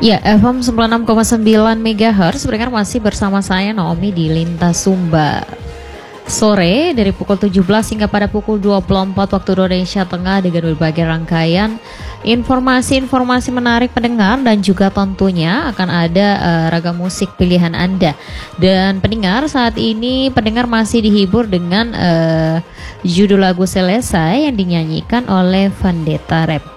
Ya, FM 96,9 MHz pendengar masih bersama saya Naomi di Lintas Sumba. Sore dari pukul 17 hingga pada pukul 24 waktu Indonesia Tengah dengan berbagai rangkaian informasi-informasi menarik pendengar dan juga tentunya akan ada ragam musik pilihan Anda. Dan pendengar saat ini pendengar masih dihibur dengan judul lagu Selesai yang dinyanyikan oleh Vendetta Rap.